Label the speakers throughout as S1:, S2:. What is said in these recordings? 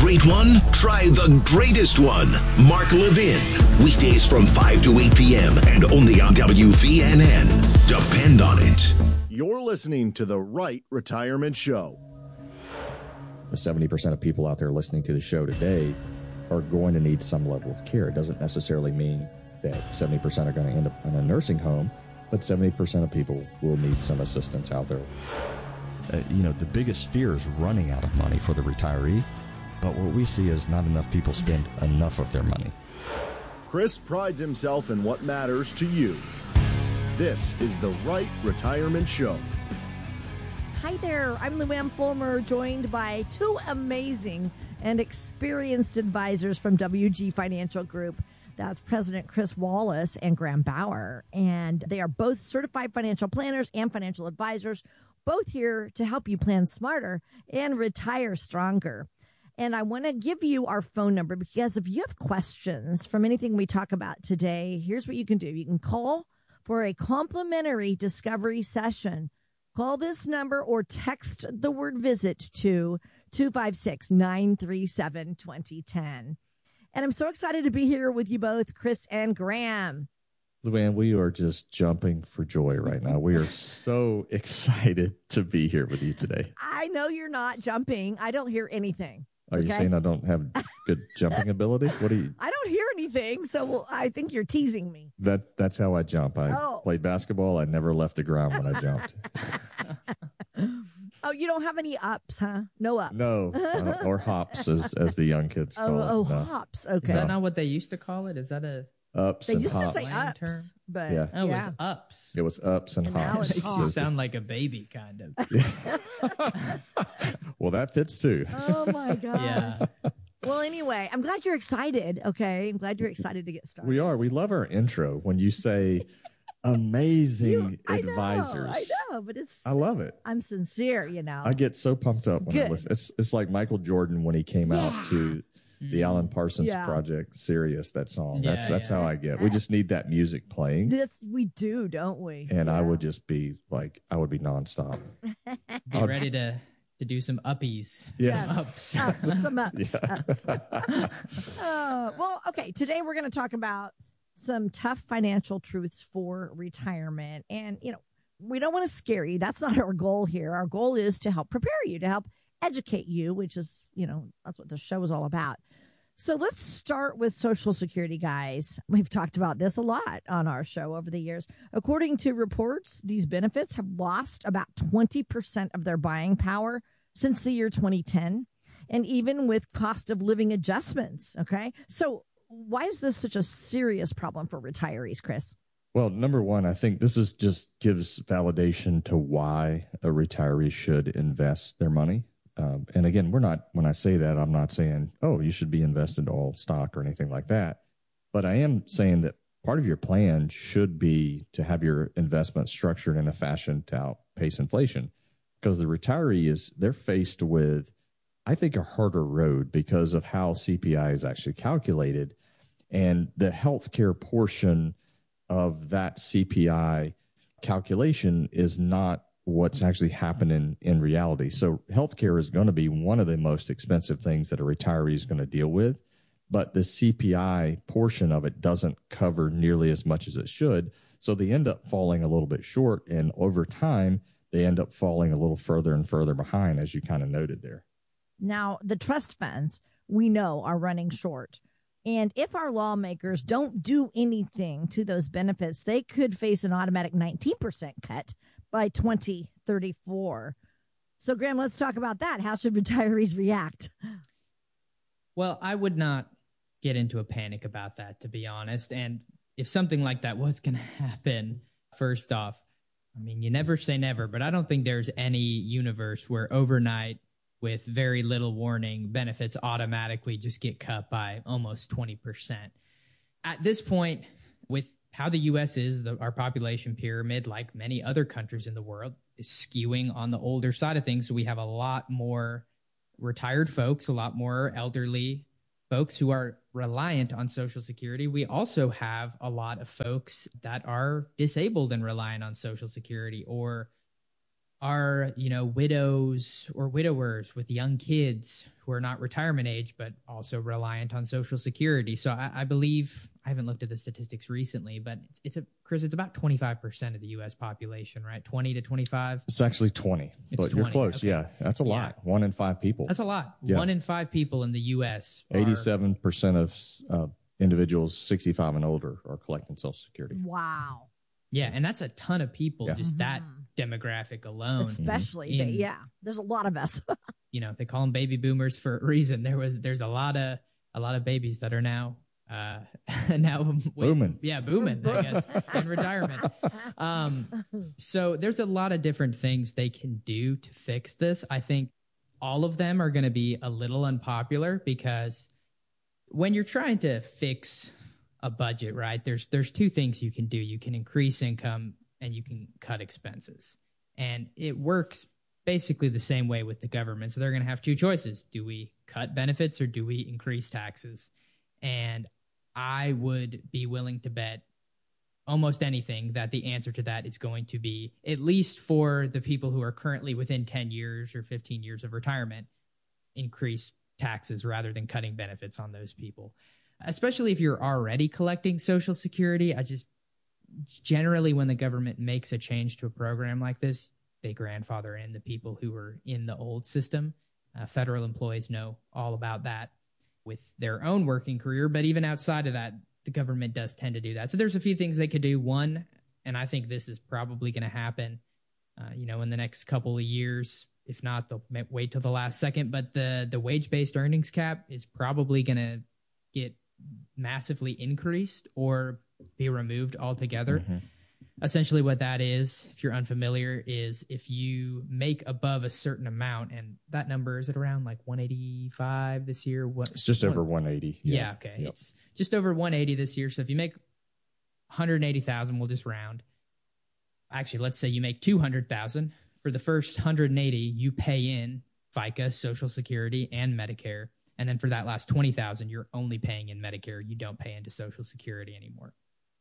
S1: great one? Try the greatest one. Mark Levin. Weekdays from 5 to 8 p.m. and only on WVNN. Depend on it.
S2: You're listening to The Right Retirement Show.
S3: 70% of people out there listening to the show today are going to need some level of care. It doesn't necessarily mean that 70% are going to end up in a nursing home, but 70% of people will need some assistance out there. The biggest fear is running out of money for the retiree, but what we see is not enough people spend enough of their money.
S2: Chris prides himself in what matters to you. This is The Right Retirement Show.
S4: Hi there, I'm Luann Fulmer, joined by two amazing and experienced advisors from WG Financial Group. That's President Chris Wallace and Graham Bauer. And they are both certified financial planners and financial advisors, both here to help you plan smarter and retire stronger. And I want to give you our phone number because if you have questions from anything we talk about today, here's what you can do. You can call for a complimentary discovery session. Call this number or text the word visit to 256-937-2010. And I'm so excited to be here with you both, Chris and Graham.
S3: Luann, we are just jumping for joy right now. We are so excited to be here with you today.
S4: I know you're not jumping. I don't hear anything.
S3: Are you saying I don't have good jumping ability? What do you?
S4: I don't hear anything, so I think you're teasing me.
S3: That's how I jump. I played basketball. I never left the ground when I jumped.
S4: Oh, you don't have any ups, huh? No ups.
S3: No, or hops, as the young kids call it.
S4: Oh, hops. Okay.
S5: Is that not what they used to call it? Is that a
S3: ups?
S4: They
S3: and
S4: used
S3: hops.
S4: to say ups,
S5: term?
S4: but
S3: Yeah.
S5: Oh, it was ups.
S3: It was ups and
S4: now
S3: hops.
S4: it's
S5: Makes you
S4: hops.
S5: sound like a baby, kind of.
S3: Well, that fits too.
S4: Oh my gosh.
S5: Yeah.
S4: Well, anyway, I'm glad you're excited. Okay, I'm glad you're excited to get started.
S3: We are. We love our intro when you say amazing advisors.
S4: I know, but
S3: I love it.
S4: I'm sincere,
S3: I get so pumped up when I
S4: Good.
S3: listen. It's like Michael Jordan when he came out to the Alan Parsons
S4: Yeah.
S3: Project, Sirius, that song.
S5: Yeah,
S3: That's how I get. We just need that music playing.
S4: We do, don't we?
S3: And I
S4: Yeah.
S3: would just be like, I would be nonstop.
S5: Be ready to do some uppies.
S3: Yeah.
S4: Yes. Ups, some ups.
S3: Yeah.
S4: Ups. Well, okay. Today we're going to talk about some tough financial truths for retirement. And, we don't want to scare you. That's not our goal here. Our goal is to help prepare you, to help educate you, which is, that's what the show is all about. So let's start with Social Security, guys. We've talked about this a lot on our show over the years. According to reports, these benefits have lost about 20% of their buying power since the year 2010, and even with cost of living adjustments. Okay. So why is this such a serious problem for retirees, Chris?
S3: Well, number one, I think this is just gives validation to why a retiree should invest their money. And again, when I say that, I'm not saying, oh, you should be invested all stock or anything like that. But I am saying that part of your plan should be to have your investment structured in a fashion to outpace inflation, because the retiree they're faced with, I think, a harder road because of how CPI is actually calculated, and the healthcare portion of that CPI calculation is not what's actually happening in reality. So healthcare is going to be one of the most expensive things that a retiree is going to deal with, but the CPI portion of it doesn't cover nearly as much as it should. So they end up falling a little bit short, and over time, they end up falling a little further and further behind, as you kind of noted there.
S4: Now, the trust funds, we know, are running short. And if our lawmakers don't do anything to those benefits, they could face an automatic 19% cut by 2034. So, Graham, let's talk about that. How should retirees react?
S5: Well, I would not get into a panic about that, to be honest. And if something like that was going to happen, first off, I mean, you never say never, but I don't think there's any universe where overnight, with very little warning, benefits automatically just get cut by almost 20%. At this point, with how the U.S. is, our population pyramid, like many other countries in the world, is skewing on the older side of things. So we have a lot more retired folks, a lot more elderly folks who are reliant on Social Security. We also have a lot of folks that are disabled and reliant on Social Security, or are, widows or widowers with young kids who are not retirement age, but also reliant on Social Security. So I believe, I haven't looked at the statistics recently, but Chris, it's about 25% of the U.S. population, right? 20 to 25?
S3: It's actually 20, but
S5: 20.
S3: you're close.
S5: Okay.
S3: Yeah, that's a lot. 1 in 5 people.
S5: That's a lot.
S3: Yeah.
S5: 1 in 5 people in the U.S.
S3: 87% of individuals 65 and older are collecting Social Security.
S4: Wow.
S5: Yeah, and that's a ton of people,
S3: Yeah.
S5: just that demographic alone.
S4: Especially, there's a lot of us.
S5: They call them baby boomers for a reason. There's a lot of babies that are now
S3: Booming.
S5: Yeah, booming, I guess, in retirement. So there's a lot of different things they can do to fix this. I think all of them are going to be a little unpopular because when you're trying to fix a budget, right, there's 2 things you can do. You can increase income and you can cut expenses. And it works basically the same way with the government. So they're going to have 2 choices. Do we cut benefits or do we increase taxes? And I would be willing to bet almost anything that the answer to that is going to be, at least for the people who are currently within 10 years or 15 years of retirement, increase taxes rather than cutting benefits on those people. Especially if you're already collecting Social Security. Generally, when the government makes a change to a program like this, they grandfather in the people who were in the old system. Federal employees know all about that with their own working career, but even outside of that, the government does tend to do that. So there's a few things they could do. One, and I think this is probably going to happen, in the next couple of years. If not, they'll wait till the last second. But the wage-based earnings cap is probably going to get massively increased or be removed altogether. Mm-hmm. Essentially what that is, if you're unfamiliar, is if you make above a certain amount, and that number, is it around like 185 this year?
S3: It's just over 180.
S5: Yeah, okay. Yep. It's just over 180 this year. So if you make 180,000, we'll just round. Actually, let's say you make 200,000. For the first 180, you pay in FICA, Social Security, and Medicare. And then for that last 20,000, you're only paying in Medicare. You don't pay into Social Security anymore.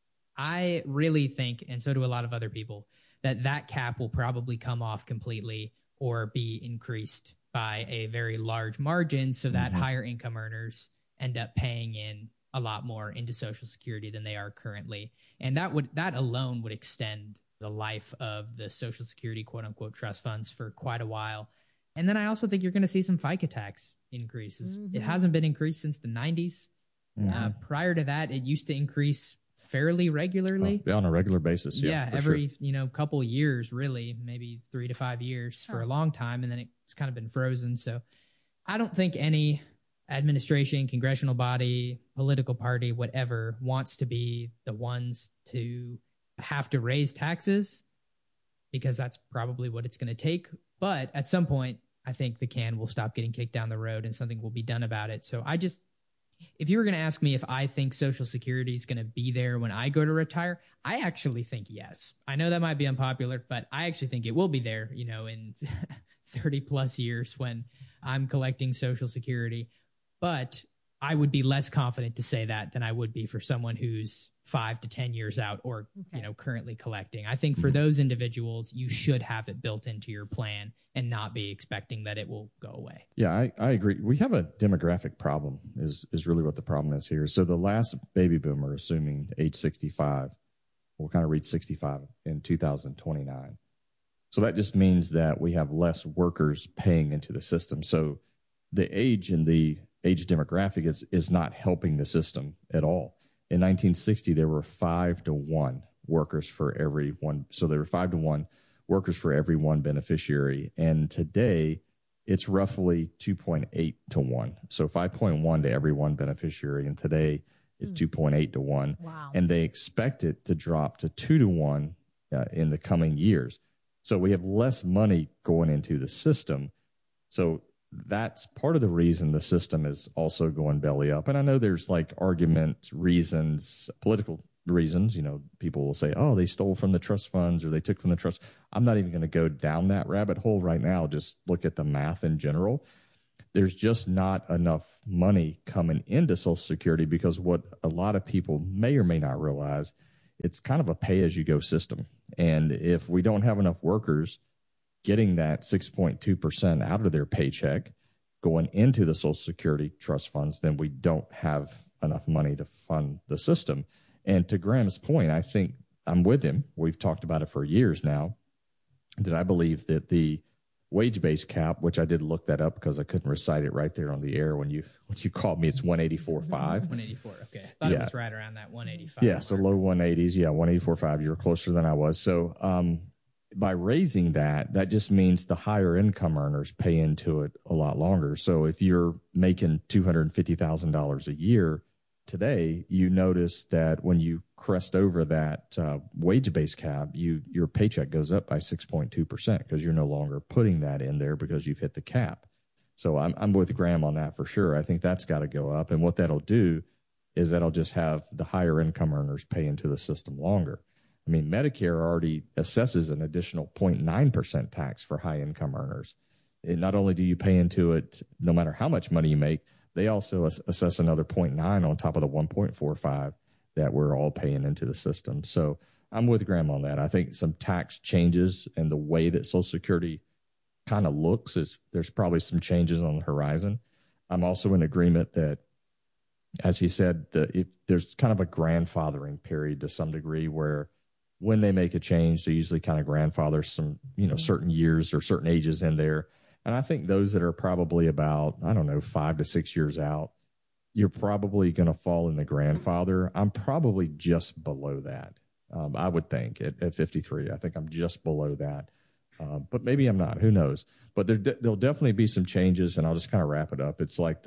S5: I really think, and so do a lot of other people, that cap will probably come off completely or be increased by a very large margin so that higher income earners end up paying in a lot more into Social Security than they are currently. And that alone would extend the life of the Social Security quote unquote trust funds for quite a while. And then I also think you're going to see some FICA tax increases. Mm-hmm. It hasn't been increased since the 90s. Mm-hmm. Prior to that, it used to increase fairly regularly.
S3: On a regular basis.
S5: Yeah, every couple of years, really, maybe 3 to 5 years for a long time, and then it's kind of been frozen. So I don't think any administration, congressional body, political party, whatever, wants to be the ones to have to raise taxes, because that's probably what it's going to take. But at some point, I think the can will stop getting kicked down the road and something will be done about it. So if you were going to ask me if I think Social Security is going to be there when I go to retire, I actually think yes. I know that might be unpopular, but I actually think it will be there, in 30 plus years when I'm collecting Social Security. But I would be less confident to say that than I would be for someone who's 5 to 10 years out or, currently collecting. I think for those individuals, you should have it built into your plan and not be expecting that it will go away.
S3: Yeah, I agree. We have a demographic problem is really what the problem is here. So the last baby boomer, assuming age 65, will kind of reach 65 in 2029. So that just means that we have less workers paying into the system. So the age and the age demographic is not helping the system at all. In 1960, there were 5 to 1 workers for every one. So there were 5 to 1 workers for every one beneficiary. And today, it's roughly 2.8 to 1. So 5.1 to every one beneficiary. And today, it's 2.8 to 1.
S4: Wow.
S3: And they expect it to drop to 2 to 1 in the coming years. So we have less money going into the system. So that's part of the reason the system is also going belly up. And I know there's argument reasons, political reasons. People will say, oh, they stole from the trust funds or they took from the trust. I'm not even going to go down that rabbit hole right now. Just look at the math in general. There's just not enough money coming into Social Security because what a lot of people may or may not realize, it's kind of a pay-as-you-go system. And if we don't have enough workers getting that 6.2% out of their paycheck going into the Social Security trust funds, then we don't have enough money to fund the system. And to Graham's point, I think I'm with him. We've talked about it for years now, that I believe that the wage-based cap, which I did look that up because I couldn't recite it right there on the air when you called me, it's 184.5.
S5: 184. Okay. Thought it was right around that 185.
S3: Yeah. So low 180s. Yeah. 184.5. You were closer than I was. So, by raising that just means the higher income earners pay into it a lot longer. So if you're making $250,000 a year today, you notice that when you crest over that wage-based cap, your paycheck goes up by 6.2% because you're no longer putting that in there because you've hit the cap. So I'm with Graham on that for sure. I think that's got to go up. And what that'll do is that'll just have the higher income earners pay into the system longer. I mean, Medicare already assesses an additional 0.9% tax for high income earners. And not only do you pay into it no matter how much money you make, they also assess another 0.9 on top of the 1.45 that we're all paying into the system. So I'm with Graham on that. I think some tax changes and the way that Social Security kind of looks is there's probably some changes on the horizon. I'm also in agreement that, as he said, there's kind of a grandfathering period to some degree where when they make a change, they usually kind of grandfather some, certain years or certain ages in there. And I think those that are probably about, 5 to 6 years out, you're probably going to fall in the grandfather. I'm probably just below that. I would think at 53, I think I'm just below that. But maybe I'm not. Who knows? But there'll definitely be some changes, and I'll just kind of wrap it up. It's like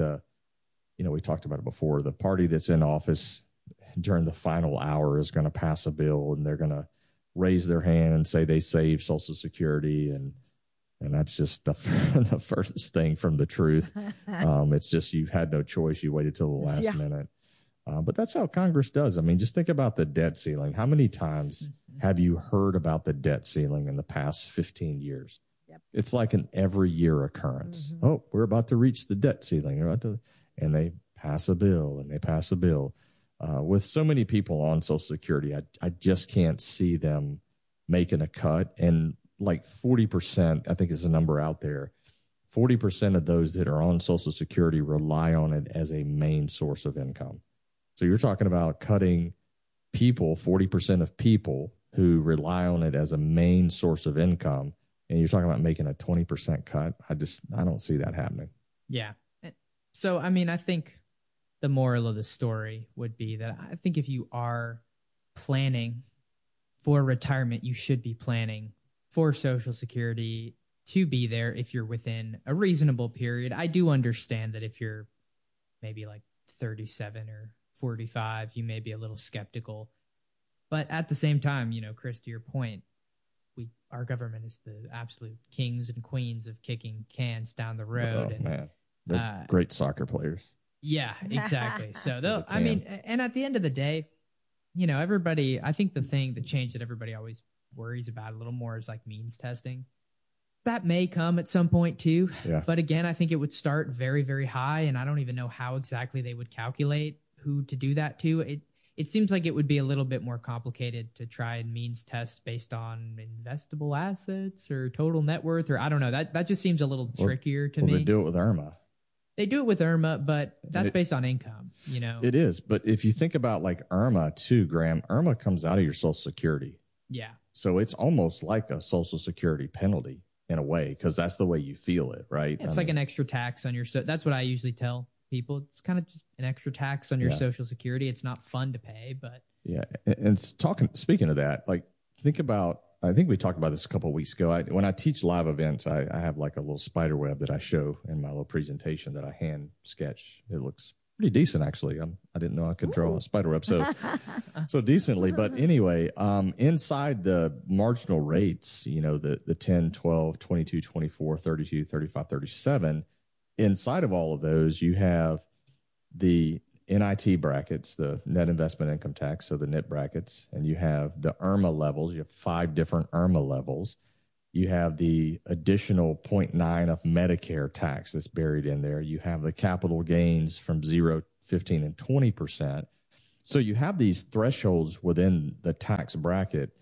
S3: we talked about it before, the party that's in office during the final hour is going to pass a bill, and they're going to raise their hand and say they saved Social Security, and that's just the furthest thing from the truth. It's just you had no choice. You waited till the last minute. But that's how Congress does. I mean, just think about the debt ceiling. How many times have you heard about the debt ceiling in the past 15 years? Yep. It's like an every year occurrence. Mm-hmm. Oh, we're about to reach the debt ceiling. And they pass a bill and they pass a bill. With so many people on Social Security, I just can't see them making a cut. And like 40%, I think is a number out there, 40% of those that are on Social Security rely on it as a main source of income. So you're talking about cutting people, 40% of people who rely on it as a main source of income, and you're talking about making a 20% cut. I don't see that happening.
S5: Yeah. So, I mean, I think the moral of the story would be that I think if you are planning for retirement, you should be planning for Social Security to be there if you're within a reasonable period. I do understand that if you're maybe like 37 or 45, you may be a little skeptical. But at the same time, Chris, to your point, our government is the absolute kings and queens of kicking cans down the road.
S3: Oh, man. They're great soccer players.
S5: Yeah, exactly. So and at the end of the day, everybody, I think the change that everybody always worries about a little more is like means testing. That may come at some point too. Yeah. But again, I think it would start very, very high, and I don't even know how exactly they would calculate who to do that to. It seems like it would be a little bit more complicated to try and means test based on investable assets or total net worth, or I don't know. That just seems a little trickier to me.
S3: They do it with IRMA.
S5: They do it with IRMA, but that's based on income, It is.
S3: But if you think about like IRMA too, Graham, IRMA comes out of your Social Security.
S5: Yeah.
S3: So it's almost like a Social Security penalty in a way, because that's the way you feel it, right?
S5: It's an extra tax on your, that's what I usually tell people. It's kind of just an extra tax on your Social Security. It's not fun to pay, but.
S3: Yeah. And speaking of that, like think about, I think we talked about this a couple of weeks ago. When I teach live events, I have like a little spider web that I show in my little presentation that I hand sketch. It looks pretty decent, actually. I didn't know I could draw a spider web so decently. But anyway, inside the marginal rates, the 10, 12, 22, 24, 32, 35, 37, inside of all of those, you have the NIT brackets, the net investment income tax, so the NIT brackets, and you have the IRMA levels. You have 5 different IRMA levels. You have the additional 0.9 of Medicare tax that's buried in there. You have the capital gains from 0, 15, and 20%. So you have these thresholds within the tax bracket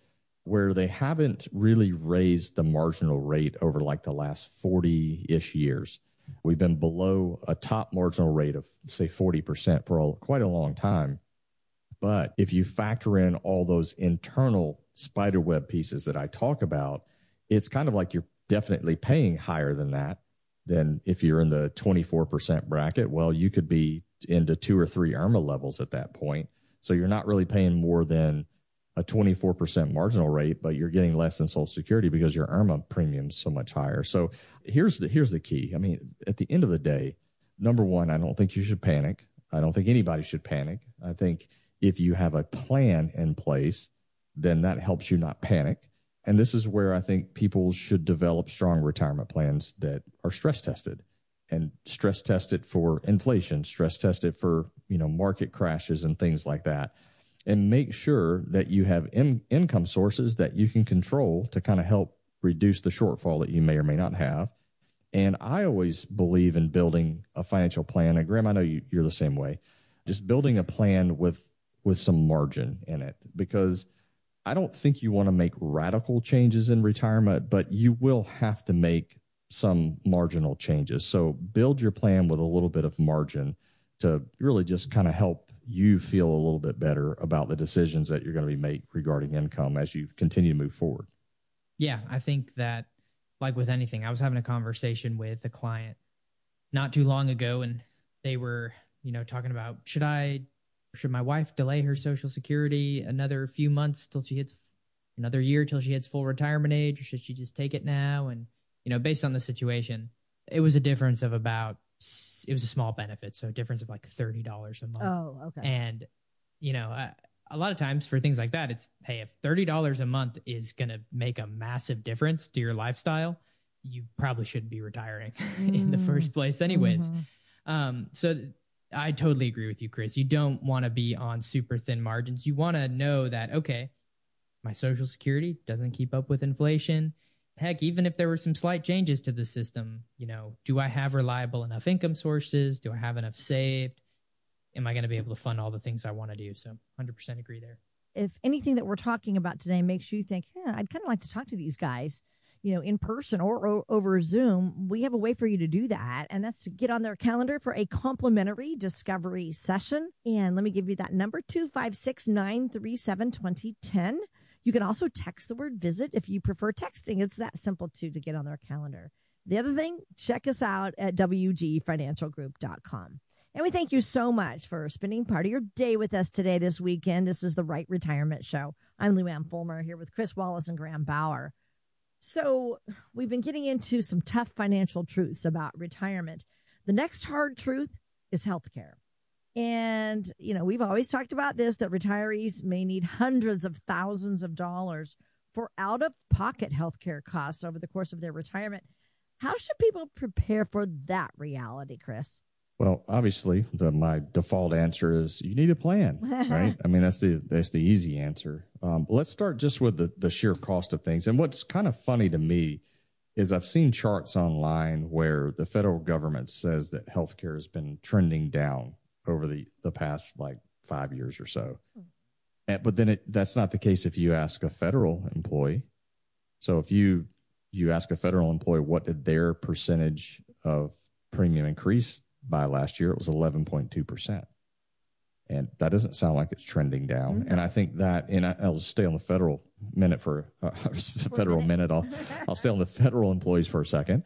S3: where they haven't really raised the marginal rate over like the last 40-ish years. We've been below a top marginal rate of, say, 40% for quite a long time. But if you factor in all those internal spiderweb pieces that I talk about, it's kind of like you're definitely paying higher than that. Then if you're in the 24% bracket, well, you could be into 2 or 3 IRMA levels at that point. So you're not really paying more than a 24% marginal rate, but you're getting less than Social Security because your IRMA premium's so much higher. So here's the key. I mean, at the end of the day, number one, I don't think you should panic. I don't think anybody should panic. I think if you have a plan in place, then that helps you not panic. And this is where I think people should develop strong retirement plans that are stress tested, and stress test it for inflation, stress test it for, market crashes and things like that. And make sure that you have income sources that you can control to kind of help reduce the shortfall that you may or may not have. And I always believe in building a financial plan. And Graham, I know you're the same way. Just building a plan with some margin in it, because I don't think you want to make radical changes in retirement, but you will have to make some marginal changes. So build your plan with a little bit of margin to really just kind of help you feel a little bit better about the decisions that you're going to be make regarding income as you continue to move forward.
S5: Yeah, I think that, like with anything, I was having a conversation with a client not too long ago, and they were, talking about, should my wife delay her Social Security another few months till she hits another year till she hits full retirement age, or should she just take it now? And, based on the situation, it was a difference of it was a small benefit. So a difference of like $30 a month.
S4: Oh, okay.
S5: And, a lot of times for things like that, it's, hey, if $30 a month is going to make a massive difference to your lifestyle, you probably shouldn't be retiring in the first place anyways. So I totally agree with you, Chris. You don't want to be on super thin margins. You want to know that, okay, my Social Security doesn't keep up with inflation. Heck, even if there were some slight changes to the system, do I have reliable enough income sources? Do I have enough saved? Am I going to be able to fund all the things I want to do? So 100% agree there.
S4: If anything that we're talking about today makes you think, I'd kind of like to talk to these guys, in person or over Zoom, we have a way for you to do that. And that's to get on their calendar for a complimentary discovery session. And let me give you that number, 256-937-2010. You can also text the word visit if you prefer texting. It's that simple too to get on their calendar. The other thing, check us out at wgfinancialgroup.com. And we thank you so much for spending part of your day with us today, this weekend. This is the Right Retirement Show. I'm Lou Ann Fulmer here with Chris Wallace and Graham Bauer. So we've been getting into some tough financial truths about retirement. The next hard truth is healthcare. And, we've always talked about this, that retirees may need hundreds of thousands of dollars for out-of-pocket healthcare costs over the course of their retirement. How should people prepare for that reality, Chris?
S3: Well, obviously, my default answer is you need a plan, right? I mean, that's the easy answer. Let's start just with the sheer cost of things. And what's kind of funny to me is I've seen charts online where the federal government says that healthcare has been trending down over the past 5 years or so. But then that's not the case if you ask a federal employee. So if you ask a federal employee what did their percentage of premium increase by last year, it was 11.2%. And that doesn't sound like it's trending down. Mm-hmm. And I think that, and I'll stay on the federal minute for federal minute. I'll stay on the federal employees for a second.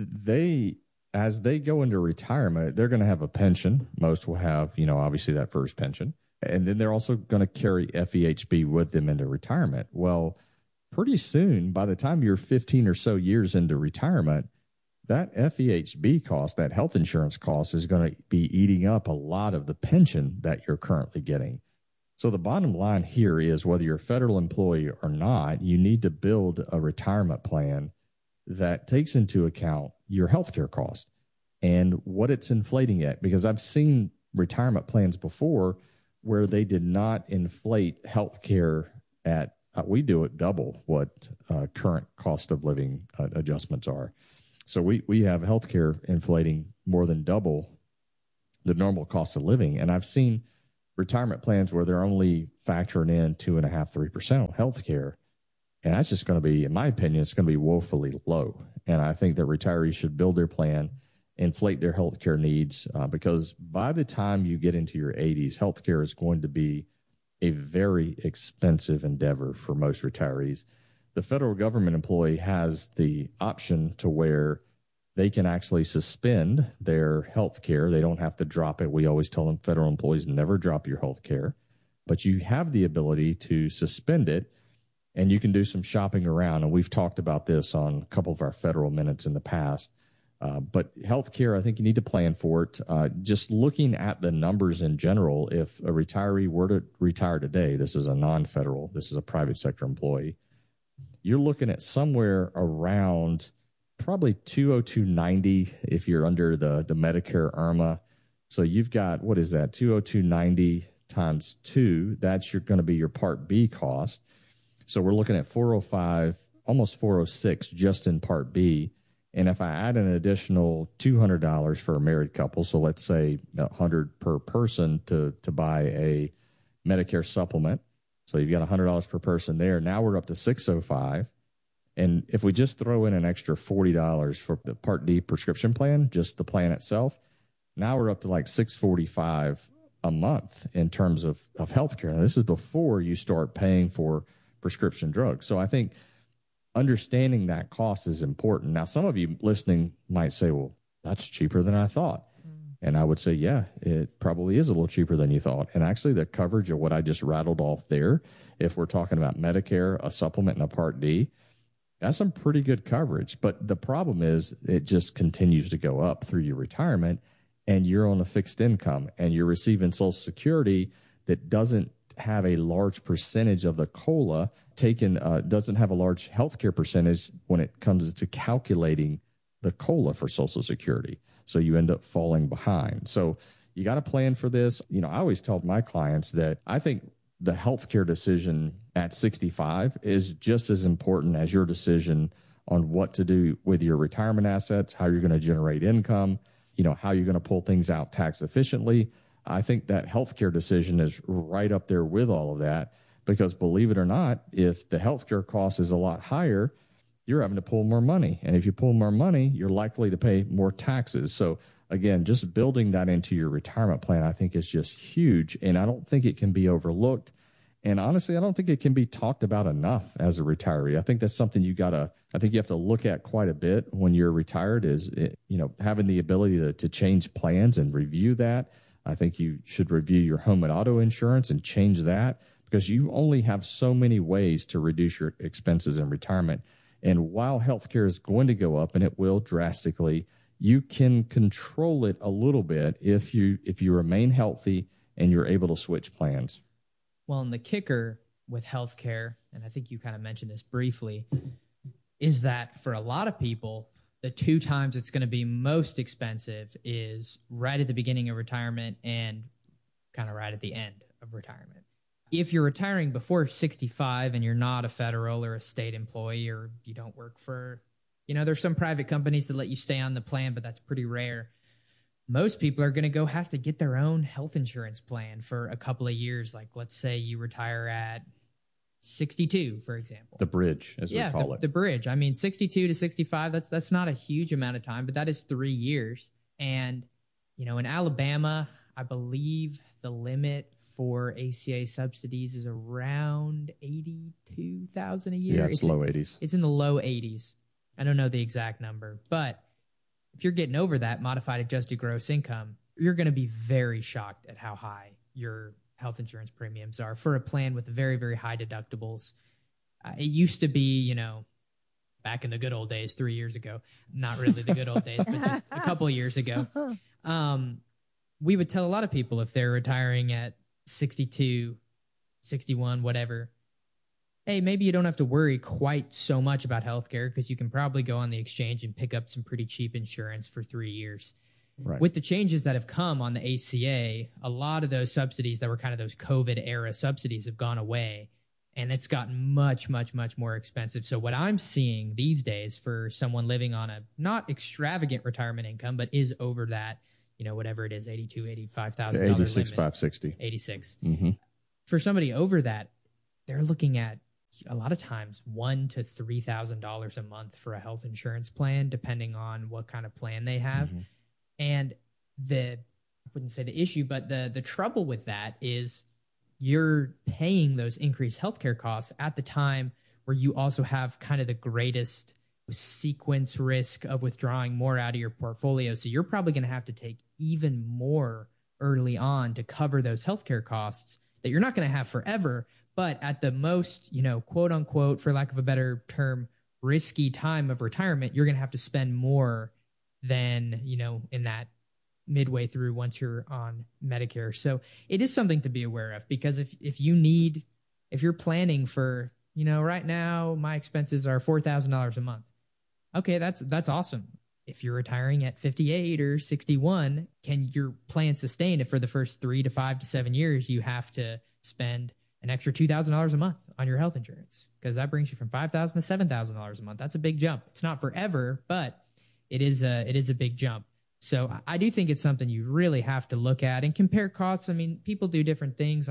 S3: As they go into retirement, they're going to have a pension. Most will have, obviously that first pension. And then they're also going to carry FEHB with them into retirement. Well, pretty soon, by the time you're 15 or so years into retirement, that FEHB cost, that health insurance cost, is going to be eating up a lot of the pension that you're currently getting. So the bottom line here is whether you're a federal employee or not, you need to build a retirement plan that takes into account your healthcare cost and what it's inflating at. Because I've seen retirement plans before where they did not inflate healthcare at, we do it double what current cost of living adjustments are. So we have healthcare inflating more than double the normal cost of living. And I've seen retirement plans where they're only factoring in 2.5%, 3% on healthcare. And that's just going to be, in my opinion, it's going to be woefully low. And I think that retirees should build their plan, inflate their healthcare needs, because by the time you get into your 80s, healthcare is going to be a very expensive endeavor for most retirees. The federal government employee has the option to where they can actually suspend their health care. They don't have to drop it. We always tell them federal employees never drop your health care, but you have the ability to suspend it, and you can do some shopping around. And we've talked about this on a couple of our federal minutes in the past. But healthcare, I think you need to plan for it. Just looking at the numbers in general, if a retiree were to retire today, this is a non-federal, this is a private sector employee, you're looking at somewhere around probably $202.90 if you're under the Medicare IRMAA. So you've got, what is that, $202.90 times 2, that's going to be your Part B cost. So we're looking at $405, almost $406 just in Part B. And if I add an additional $200 for a married couple, so let's say $100 per person to buy a Medicare supplement. So you've got $100 per person there. Now we're up to $605. And if we just throw in an extra $40 for the Part D prescription plan, just the plan itself, now we're up to like $645 a month in terms of healthcare. Now, this is before you start paying for prescription drugs. So I think understanding that cost is important. Now, some of you listening might say, well, that's cheaper than I thought. And I would say, yeah, it probably is a little cheaper than you thought. And actually the coverage of what I just rattled off there, if we're talking about Medicare, a supplement, and a Part D, that's some pretty good coverage. But the problem is it just continues to go up through your retirement, and you're on a fixed income and you're receiving Social Security that doesn't have a large percentage of the COLA taken, doesn't have a large healthcare percentage when it comes to calculating the COLA for Social Security. So you end up falling behind. So you got to plan for this. You know, I always tell my clients that I think the healthcare decision at 65 is just as important as your decision on what to do with your retirement assets, how you're going to generate income, you know, how you're going to pull things out tax efficiently. I think that healthcare decision is right up there with all of that, because believe it or not, if the healthcare cost is a lot higher, you're having to pull more money. And if you pull more money, you're likely to pay more taxes. So again, just building that into your retirement plan, I think is just huge. And I don't think it can be overlooked. And honestly, I don't think it can be talked about enough as a retiree. I think that's something you have to look at quite a bit when you're retired, is, having the ability to change plans and review that. I think you should review your home and auto insurance and change that, because you only have so many ways to reduce your expenses in retirement. And while healthcare is going to go up, and it will drastically, you can control it a little bit if you remain healthy and you're able to switch plans.
S5: Well, and the kicker with healthcare, and I think you kind of mentioned this briefly, is that for a lot of people, the 2 times it's going to be most expensive is right at the beginning of retirement and kind of right at the end of retirement. If you're retiring before 65 and you're not a federal or a state employee, or you don't work for, there's some private companies that let you stay on the plan, but that's pretty rare. Most people are going to have to get their own health insurance plan for a couple of years. Like, let's say you retire at 62, for example.
S3: The bridge, as we call it.
S5: The bridge. I mean, 62 to 65, that's not a huge amount of time, but that is 3 years. And, in Alabama, I believe the limit for ACA subsidies is around $82,000 a year.
S3: Yeah, it's low 80s.
S5: It's in the low 80s. I don't know the exact number, but if you're getting over that modified adjusted gross income, you're going to be very shocked at how high your health insurance premiums are for a plan with very, very high deductibles. It used to be, back in the good old days, 3 years ago, not really the good old days, but just a couple of years ago, we would tell a lot of people if they're retiring at 62, 61, whatever, hey, maybe you don't have to worry quite so much about healthcare, because you can probably go on the exchange and pick up some pretty cheap insurance for 3 years. Right. With the changes that have come on the ACA, a lot of those subsidies that were kind of those COVID era subsidies have gone away, and it's gotten much, much, much more expensive. So what I'm seeing these days for someone living on a not extravagant retirement income, but is over that, whatever it is, $82,000, $85,000
S3: 86, $560.
S5: 86.
S3: Mm-hmm.
S5: For somebody over that, they're looking at a lot of times $1,000 to $3,000 a month for a health insurance plan, depending on what kind of plan they have. Mm-hmm. And I wouldn't say the issue, but the trouble with that is you're paying those increased healthcare costs at the time where you also have kind of the greatest sequence risk of withdrawing more out of your portfolio. So you're probably going to have to take even more early on to cover those healthcare costs that you're not going to have forever. But at the most, quote unquote, for lack of a better term, risky time of retirement, you're going to have to spend more than, in that midway through once you're on Medicare. So it is something to be aware of, because if you're planning for, right now my expenses are $4,000 a month. Okay, that's awesome. If you're retiring at 58 or 61, can your plan sustain if for the first 3 to 5 to 7 years you have to spend an extra $2,000 a month on your health insurance? Because that brings you from $5,000 to $7,000 a month. That's a big jump. It's not forever, but it is a big jump. So I do think it's something you really have to look at and compare costs. I mean, people do different things.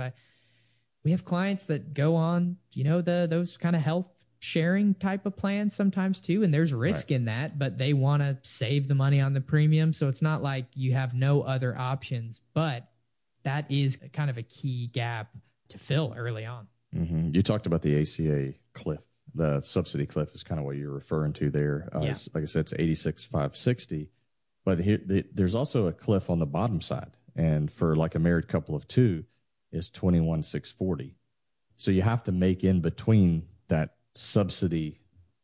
S5: We have clients that go on, those kind of health sharing type of plans sometimes too, and there's risk in that, but they want to save the money on the premium. So it's not like you have no other options, but that is kind of a key gap to fill early on.
S3: Mm-hmm. You talked about the ACA cliff. The subsidy cliff is kind of what you're referring to there. Like I said, it's 86,560. But here, there's also a cliff on the bottom side. And for like a married couple of two, is 21,640. So you have to make in between that subsidy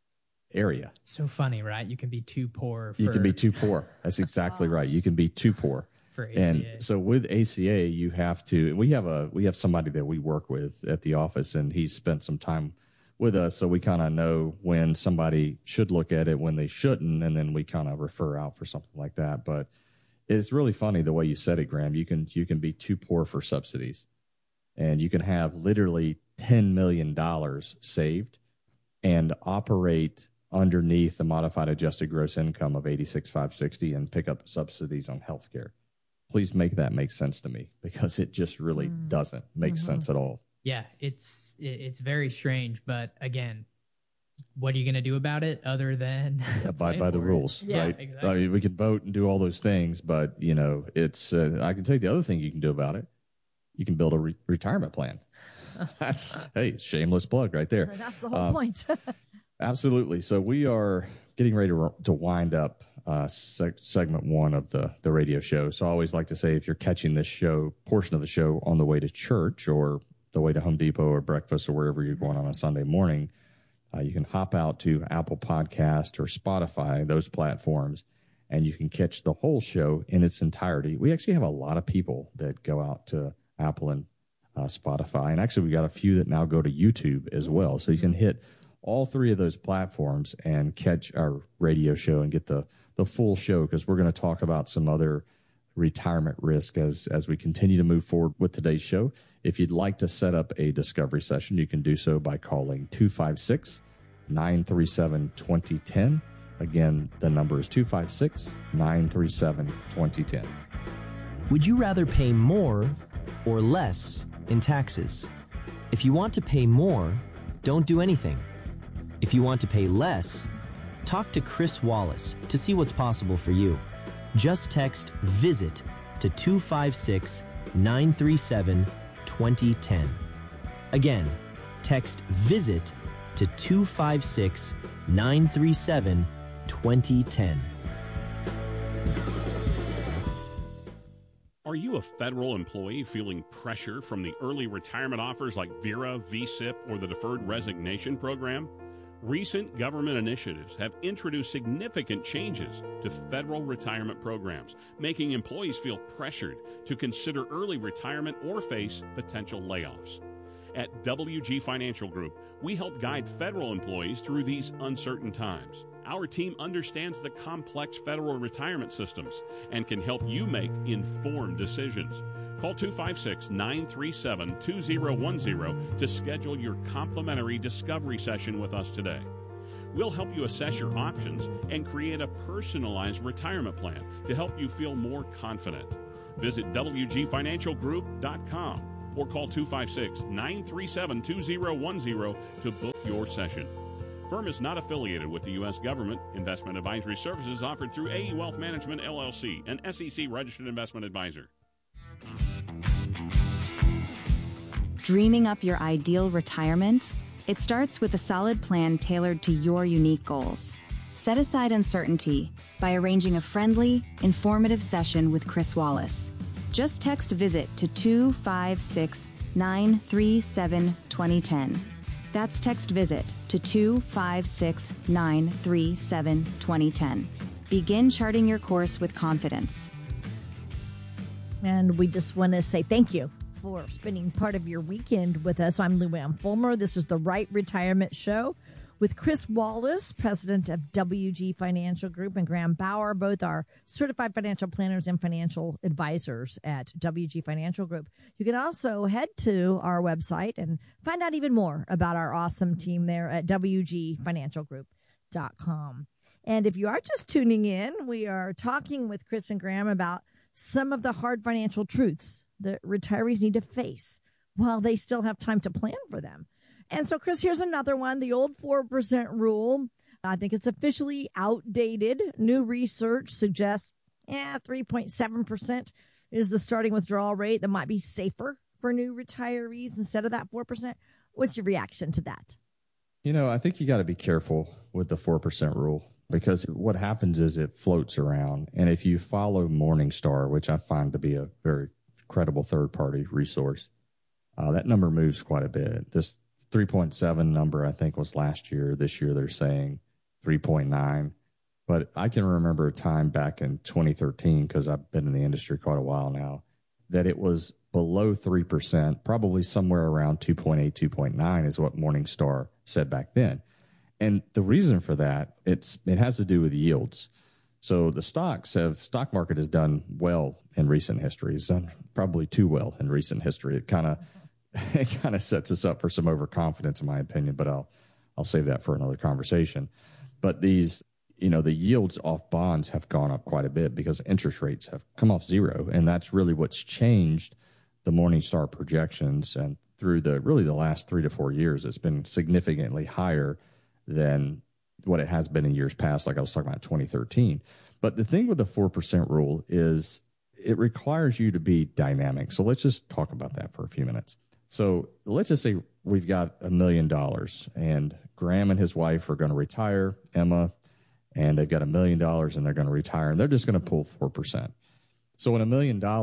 S3: area.
S5: So funny, right? You can be too poor.
S3: You can be too poor. That's exactly right. You can be too poor.
S5: For ACA.
S3: And so with ACA, you have to, we have somebody that we work with at the office, and he's spent some time with us. So we kind of know when somebody should look at it, when they shouldn't. And then we kind of refer out for something like that. But it's really funny the way you said it, Graham. You can be too poor for subsidies, and you can have literally $10 million saved and operate underneath the modified adjusted gross income of 86,560 and pick up subsidies on healthcare. Please make that make sense to me, because it just really doesn't make sense at all.
S5: Yeah, it's very strange, but again, what are you going to do about it other than
S3: abide by the rules, right?
S5: Exactly.
S3: I mean, we could vote and do all those things, but it's. I can tell you the other thing you can do about it. You can build a retirement plan. That's shameless plug right there.
S4: That's the whole point.
S3: Absolutely. So we are getting ready to wind up segment one of the radio show. So I always like to say, if you're catching this portion of the show on the way to church or the way to Home Depot or breakfast or wherever you're going on a Sunday morning, you can hop out to Apple Podcast or Spotify, those platforms, and you can catch the whole show in its entirety. We actually have a lot of people that go out to Apple and Spotify, and actually we got a few that now go to YouTube as well. So you can hit all three of those platforms and catch our radio show and get the full show, because we're going to talk about some other retirement risk as we continue to move forward with today's show. If you'd like to set up a discovery session, you can do so by calling 256-937-2010. Again, the number is 256-937-2010.
S6: Would you rather pay more or less in taxes? If you want to pay more, don't do anything. If you want to pay less, talk to Chris Wallace to see what's possible for you. Just text VISIT to 256-937-2010. Again, text VISIT to 256-937-2010.
S7: Are you a federal employee feeling pressure from the early retirement offers like VERA, VSIP, or the Deferred Resignation Program? Recent government initiatives have introduced significant changes to federal retirement programs, making employees feel pressured to consider early retirement or face potential layoffs. At WG Financial Group, we help guide federal employees through these uncertain times. Our team understands the complex federal retirement systems and can help you make informed decisions. Call 256-937-2010 to schedule your complimentary discovery session with us today. We'll help you assess your options and create a personalized retirement plan to help you feel more confident. Visit WGFinancialGroup.com or call 256-937-2010 to book your session. Firm is not affiliated with the U.S. government. Investment advisory services offered through AE Wealth Management, LLC, an SEC registered investment advisor.
S8: Dreaming up your ideal retirement? It starts with a solid plan tailored to your unique goals. Set aside uncertainty by arranging a friendly, informative session with Chris Wallace. Just text VISIT to 256-937-2010. That's text VISIT to 256-937-2010. Begin charting your course with confidence.
S4: And we just want to say thank you for spending part of your weekend with us. I'm Lou Ann Fulmer. This is the Right Retirement Show with Chris Wallace, president of WG Financial Group, and Graham Bauer. Both are certified financial planners and financial advisors at WG Financial Group. You can also head to our website and find out even more about our awesome team there at WGFinancialGroup.com. And if you are just tuning in, we are talking with Chris and Graham about some of the hard financial truths that retirees need to face while they still have time to plan for them. And so, Chris, here's another one, the old 4% rule. I think it's officially outdated. New research suggests 3.7% is the starting withdrawal rate that might be safer for new retirees instead of that 4%. What's your reaction to that?
S3: I think you got to be careful with the 4% rule, because what happens is it floats around. And if you follow Morningstar, which I find to be a very credible third-party resource, that number moves quite a bit. This 3.7 number, I think, was last year. This year, they're saying 3.9. But I can remember a time back in 2013, because I've been in the industry quite a while now, that it was below 3%, probably somewhere around 2.8, 2.9 is what Morningstar said back then. And the reason for that, it has to do with yields. So the stock market has done well in recent history. It's done probably too well in recent history. It kind of sets us up for some overconfidence, in my opinion, but I'll save that for another conversation. But these, the yields off bonds have gone up quite a bit because interest rates have come off zero. And that's really what's changed the Morningstar projections. And through the last 3 to 4 years, it's been significantly higher than what it has been in years past, like I was talking about 2013. But the thing with the 4% rule is it requires you to be dynamic. So let's just talk about that for a few minutes. So let's just say we've got $1 million, and Graham and his wife are going to retire, Emma, and they've got $1 million and they're going to retire, and they're just going to pull 4%. So in $1 million, the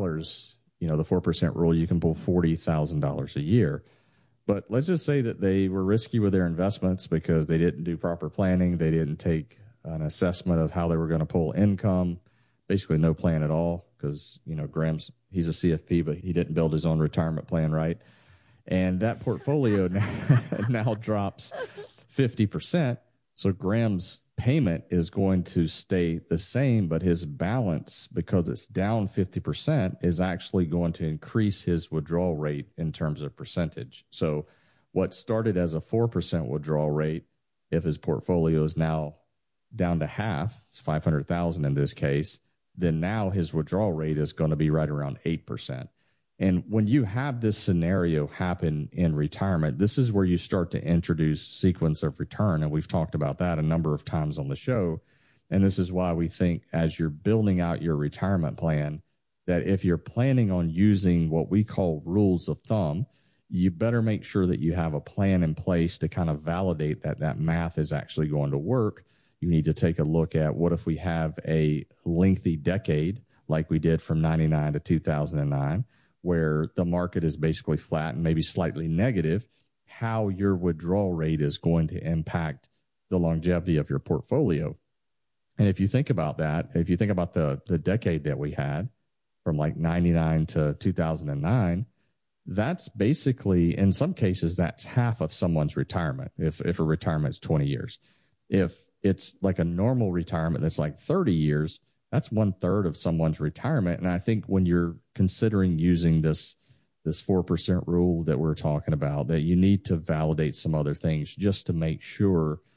S3: 4% rule, you can pull $40,000 a year. But let's just say that they were risky with their investments because they didn't do proper planning. They didn't take an assessment of how they were going to pull income, basically no plan at all, because, he's a CFP, but he didn't build his own retirement plan right. And that portfolio now drops 50%. So Graham's payment is going to stay the same, but his balance, because it's down 50%, is actually going to increase his withdrawal rate in terms of percentage. So what started as a 4% withdrawal rate, if his portfolio is now down to half, 500,000 in this case, then now his withdrawal rate is going to be right around 8%. And when you have this scenario happen in retirement, this is where you start to introduce sequence of return. And we've talked about that a number of times on the show. And this is why we think as you're building out your retirement plan, that if you're planning on using what we call rules of thumb, you better make sure that you have a plan in place to kind of validate that that math is actually going to work. You need to take a look at what if we have a lengthy decade like we did from 99 to 2009, where the market is basically flat and maybe slightly negative, how your withdrawal rate is going to impact the longevity of your portfolio. And if you think about that, if you think about the decade that we had from like 99 to 2009, that's basically, in some cases, that's half of someone's retirement, if a retirement is 20 years. If it's like a normal retirement that's like 30 years, that's 1/3 of someone's retirement. And I think when you're considering using this 4% rule that we're talking about, that you need to validate some other things just to make sure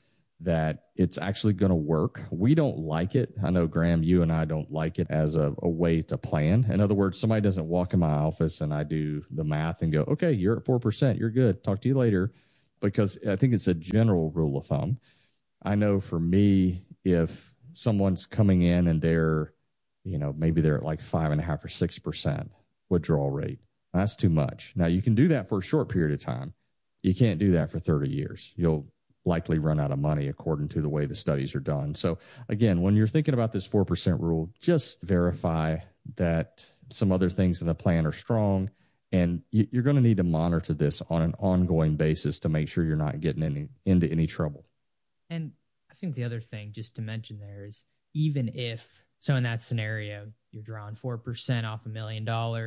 S3: that it's actually going to work. We don't like it. I know, Graham, you and I don't like it as a way to plan. In other words, somebody doesn't walk in my office and I do the math and go, okay, you're at 4%. You're good. Talk to you later. Because I think it's a general rule of thumb. I know for me, if someone's coming in and they're, maybe they're at like 5.5 or 6% withdrawal rate, that's too much. Now, you can do that for a short period of time. You can't do that for 30 years. You'll likely run out of money according to the way the studies are done. So again, when you're thinking about this 4% rule, just verify that some other things in the plan are strong, and you're going to need to monitor this on an ongoing basis to make sure you're not getting into any trouble. And
S5: I think the other thing just to mention there is, even if, so in that scenario, you're drawing 4% off $1 million,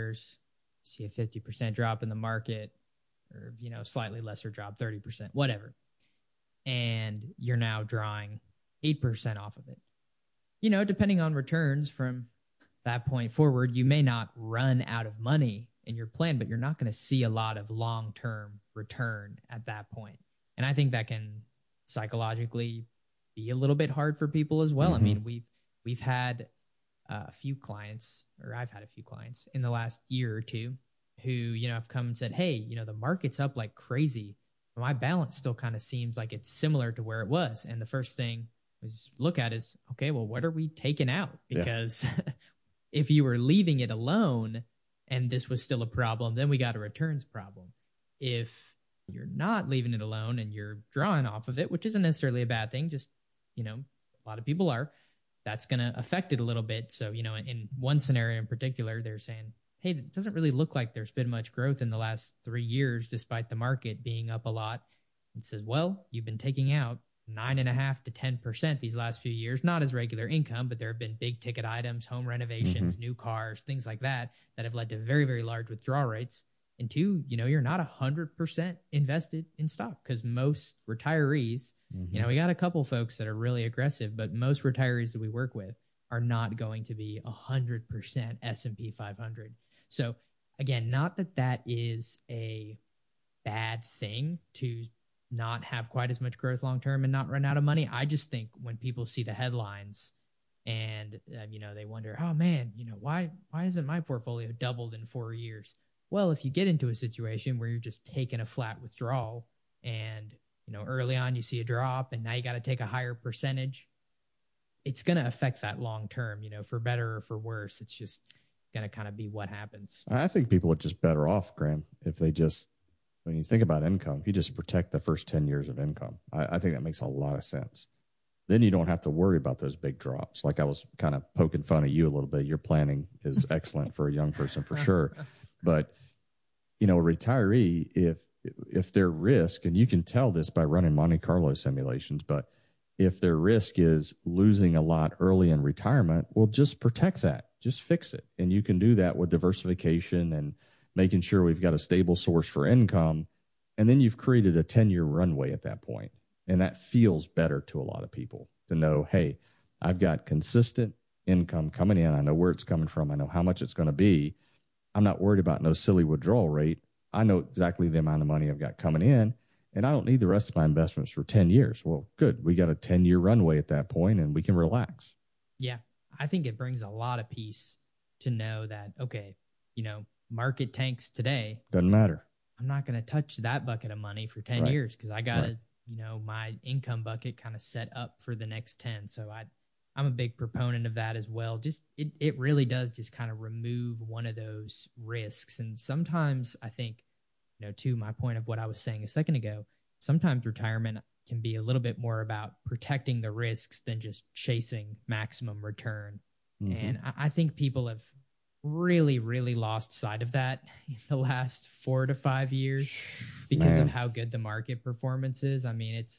S5: see a 50% drop in the market, or, slightly lesser drop, 30%, whatever, and you're now drawing 8% off of it. Depending on returns from that point forward, you may not run out of money in your plan, but you're not going to see a lot of long-term return at that point. And I think that can psychologically be a little bit hard for people as well. Mm-hmm. I mean, we've had a few clients, or I've had a few clients in the last year or two who, have come and said, hey, the market's up like crazy. My balance still kind of seems like it's similar to where it was. And the first thing was look at is, okay, well, what are we taking out? Because if you were leaving it alone and this was still a problem, then we got a returns problem. If you're not leaving it alone and you're drawing off of it, which isn't necessarily a bad thing, just, a lot of people are, that's going to affect it a little bit. So, in one scenario in particular, they're saying, hey, it doesn't really look like there's been much growth in the last 3 years, despite the market being up a lot. It says, well, you've been taking out 9.5 to 10% these last few years, not as regular income, but there have been big ticket items, home renovations, new cars, things like that have led to very, very large withdrawal rates. And two, you're not 100% invested in stock, because most retirees, we got a couple folks that are really aggressive, but most retirees that we work with are not going to be 100% S&P 500. So again, not that is a bad thing to not have quite as much growth long-term and not run out of money. I just think when people see the headlines and, they wonder, oh man, why isn't my portfolio doubled in 4 years? Well, if you get into a situation where you're just taking a flat withdrawal and, early on you see a drop and now you got to take a higher percentage, it's going to affect that long-term, for better or for worse. It's just going to kind of be what happens.
S3: I think people are just better off, Graham, if they just, when you think about income, if you just protect the first 10 years of income. I think that makes a lot of sense. Then you don't have to worry about those big drops. Like I was kind of poking fun at you a little bit. Your planning is excellent for a young person for sure. But, a retiree, if their risk, and you can tell this by running Monte Carlo simulations, but if their risk is losing a lot early in retirement, well, just protect that. Just fix it. And you can do that with diversification and making sure we've got a stable source for income. And then you've created a 10-year runway at that point. And that feels better to a lot of people to know, hey, I've got consistent income coming in. I know where it's coming from. I know how much it's going to be. I'm not worried about no silly withdrawal rate. I know exactly the amount of money I've got coming in, and I don't need the rest of my investments for 10 years. Well, good. We got a 10-year runway at that point, and we can relax.
S5: Yeah. I think it brings a lot of peace to know that, okay, market tanks today.
S3: Doesn't matter.
S5: I'm not going to touch that bucket of money for 10 years because I got my income bucket kind of set up for the next 10. So I'm a big proponent of that as well. Just it really does just kind of remove one of those risks. And sometimes I think, to my point of what I was saying a second ago, sometimes retirement can be a little bit more about protecting the risks than just chasing maximum return. And I think people have really, really lost sight of that in the last 4 to 5 years because of how good the market performance is. I mean, it's,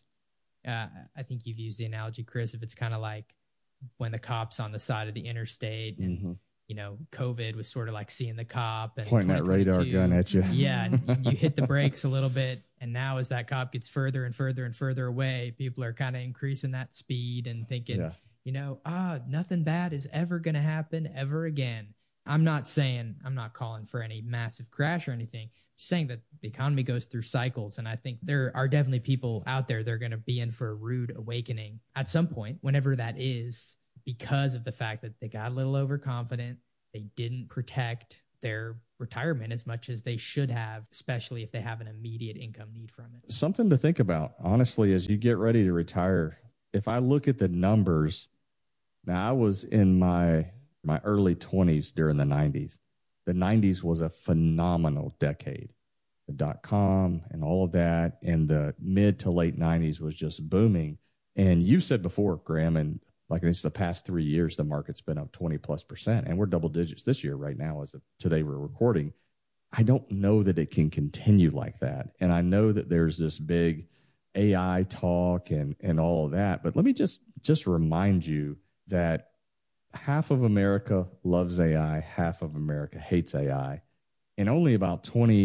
S5: I think you've used the analogy, Chris, if it's kind of like when the cop's on the side of the interstate and, COVID was sort of like seeing the cop and
S3: pointing that radar gun at you.
S5: Yeah. And you hit the brakes a little bit. And now as that cop gets further and further and further away, people are kind of increasing that speed and thinking, nothing bad is ever going to happen ever again. I'm not calling for any massive crash or anything. Just saying that the economy goes through cycles. And I think there are definitely people out there that are going to be in for a rude awakening at some point, whenever that is, because of the fact that they got a little overconfident. They didn't protect their retirement as much as they should have, especially if they have an immediate income need from it.
S3: Something to think about, honestly, as you get ready to retire. If I look at the numbers, now I was in my early 20s during the 90s. The 90s was a phenomenal decade. The dot-com and all of that, and the mid to late 90s was just booming. And you've said before, Graham, and like it's the past 3 years, the market's been up 20+%, and we're double digits this year right now as of today we're recording. I don't know that it can continue like that. And I know that there's this big AI talk and all of that, but let me just remind you that half of America loves AI, half of America hates AI, and only about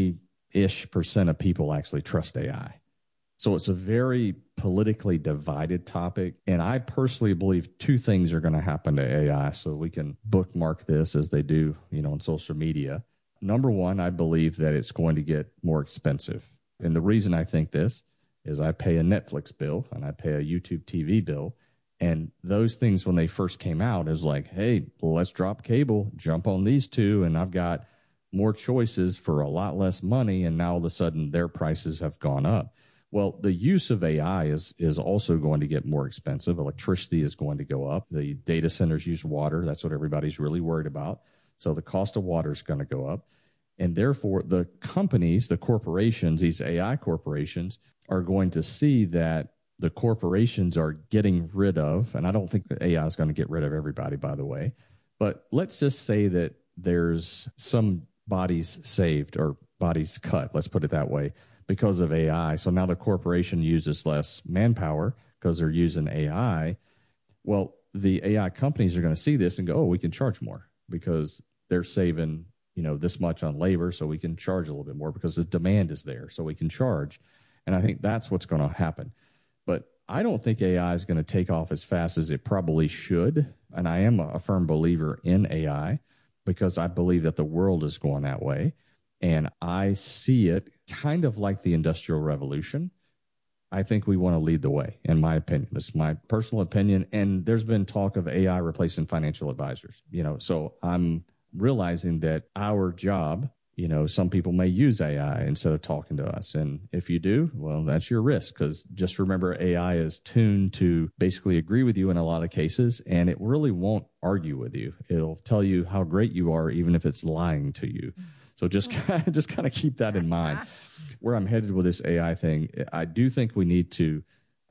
S3: 20-ish% of people actually trust AI. So it's a very politically divided topic. And I personally believe two things are going to happen to AI. So we can bookmark this as they do, on social media. Number one, I believe that it's going to get more expensive. And the reason I think this is I pay a Netflix bill and I pay a YouTube TV bill. And those things, when they first came out, is like, hey, let's drop cable, jump on these two. And I've got more choices for a lot less money. And now all of a sudden their prices have gone up. Well, the use of AI is also going to get more expensive. Electricity is going to go up. The data centers use water. That's what everybody's really worried about. So the cost of water is going to go up. And therefore, the companies, the corporations, these AI corporations are going to see that the corporations are getting rid of, and I don't think that AI is going to get rid of everybody, by the way, but let's just say that there's some bodies saved or bodies cut, let's put it that way, because of AI. So now the corporation uses less manpower because they're using AI. Well, the AI companies are going to see this and go, oh, we can charge more because they're saving, this much on labor. So we can charge a little bit more because the demand is there. So we can charge. And I think that's what's going to happen. But I don't think AI is going to take off as fast as it probably should. And I am a firm believer in AI because I believe that the world is going that way. And I see it kind of like the Industrial Revolution. I think we want to lead the way, in my opinion. This is my personal opinion. And there's been talk of AI replacing financial advisors. So I'm realizing that our job, some people may use AI instead of talking to us. And if you do, well, that's your risk, because just remember, AI is tuned to basically agree with you in a lot of cases, and it really won't argue with you. It'll tell you how great you are, even if it's lying to you. So just kind of keep that in mind. Where I'm headed with this AI thing, I think we need to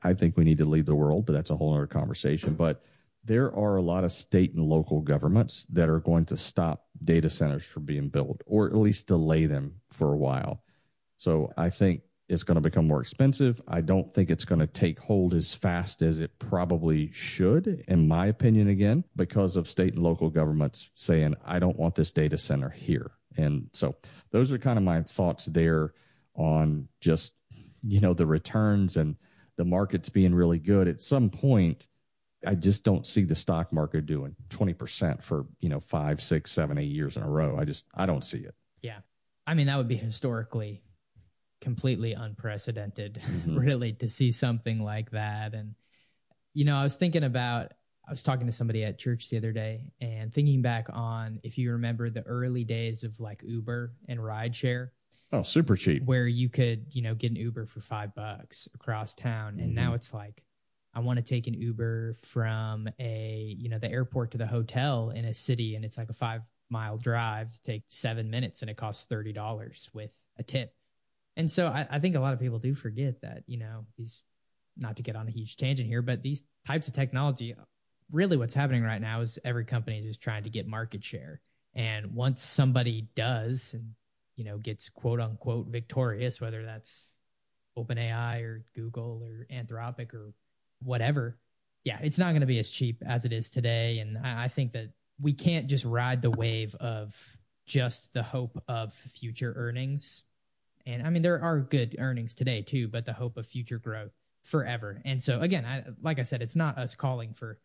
S3: lead the world, but that's a whole other conversation. But there are a lot of state and local governments that are going to stop data centers from being built, or at least delay them for a while. So I think it's going to become more expensive. I don't think it's going to take hold as fast as it probably should, in my opinion, again, because of state and local governments saying, I don't want this data center here. And so those are kind of my thoughts there on just, the returns and the markets being really good. At some point, I just don't see the stock market doing 20% for, 5, 6, 7, 8 years in a row. I don't see it.
S5: Yeah. I mean, that would be historically completely unprecedented, really, to see something like that. And, I was talking to somebody at church the other day and thinking back on, if you remember the early days of like Uber and rideshare.
S3: Oh, super cheap.
S5: Where you could, get an Uber for $5 across town. And now it's like, I want to take an Uber from the airport to the hotel in a city, and it's like a 5-mile drive to take 7 minutes, and it costs $30 with a tip. And so I think a lot of people do forget that, these, not to get on a huge tangent here, but these types of technology, really what's happening right now is every company is just trying to get market share. And once somebody does and, gets quote unquote victorious, whether that's OpenAI or Google or Anthropic or whatever, it's not going to be as cheap as it is today. And I think that we can't just ride the wave of just the hope of future earnings. And I mean, there are good earnings today too, but the hope of future growth forever. And so again, like I said, it's not us calling for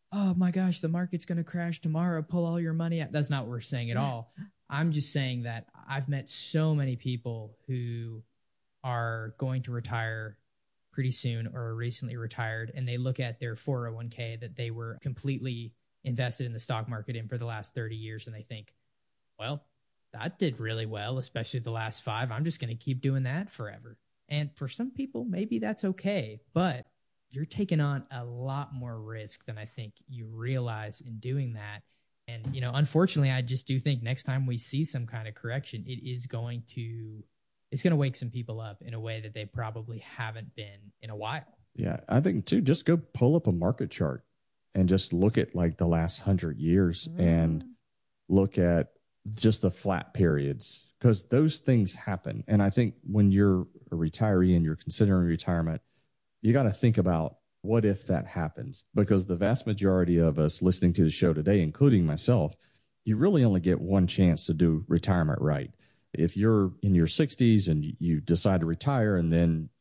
S5: oh my gosh, the market's going to crash tomorrow, pull all your money out. That's not what we're saying at all. I'm just saying that I've met so many people who are going to retire pretty soon or recently retired, and they look at their 401k that they were completely invested in the stock market in for the last 30 years, and they think, well, that did really well, especially the last 5. I'm just going to keep doing that forever. And for some people, maybe that's okay, but you're taking on a lot more risk than I think you realize in doing that. And, unfortunately, I just do think next time we see some kind of correction, it's going to wake some people up in a way that they probably haven't been in a while.
S3: Yeah, I think too, just go pull up a market chart and just look at like the last 100 years and look at just the flat periods, because those things happen. And I think when you're a retiree and you're considering retirement, you got to think about what if that happens, because the vast majority of us listening to the show today, including myself, you really only get one chance to do retirement right. If you're in your 60s and you decide to retire and then